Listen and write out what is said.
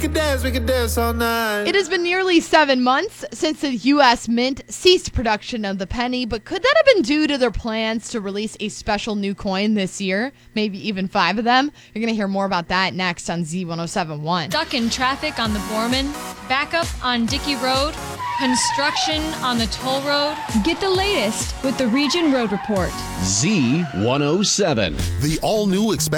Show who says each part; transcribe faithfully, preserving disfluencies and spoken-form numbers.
Speaker 1: We could dance, we could dance all night.
Speaker 2: It has been nearly seven months since the U S Mint ceased production of the penny, but could that have been due to their plans to release a special new coin this year? Maybe even five of them? You're going to hear more about that next on Z ten seventy-one.
Speaker 3: Stuck in traffic on the Borman, backup on Dickey Road, construction on the toll road.
Speaker 4: Get the latest with the Region Road Report.
Speaker 5: Z one oh seven.
Speaker 1: The all-new expansion.